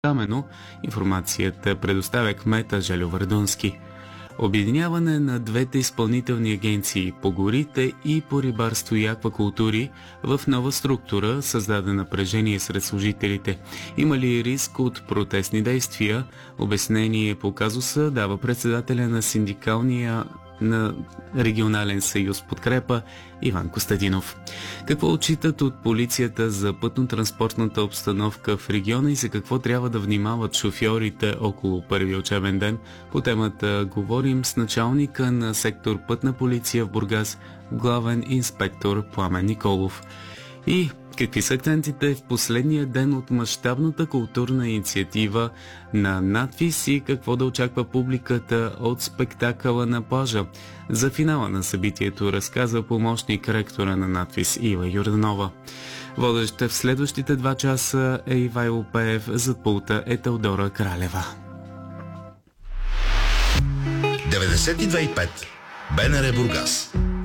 Камено информацията предоставя кмета Жельо Вардонски. Обединяване на двете изпълнителни агенции по горите и по рибарство и аквакултури в нова структура създаде напрежение сред служителите. Има ли риск от протестни действия? Обяснение по казуса дава председателя на синдикалния на регионален съюз Подкрепа Иван Костадинов. Какво отчитат от полицията за пътно-транспортната обстановка в региона и за какво трябва да внимават шофьорите около първия учебен ден? По темата говорим с началника на сектор Пътна полиция в Бургас, главен инспектор Пламен Николов. И какви са акцентите в последния ден от мащабната културна инициатива на надвис и какво да очаква публиката от спектакъла на плажа? За финала на събитието разказва помощник ректора на надвис Ива Юрданова. Водеща в следващите 2 часа е Ивайло Пеев, зад пулта е Теодора Кралева. 92.5 БНР Бургас.